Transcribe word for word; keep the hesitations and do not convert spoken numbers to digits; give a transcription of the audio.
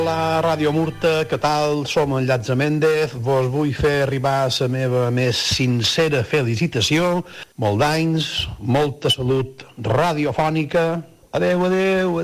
Hola, Ràdio Murta, què tal? Som en Llats Méndez. Vos vull fer arribar la meva més sincera felicitació. Molt d'anys, molta salut radiofònica. Adeu, adeu, adeu.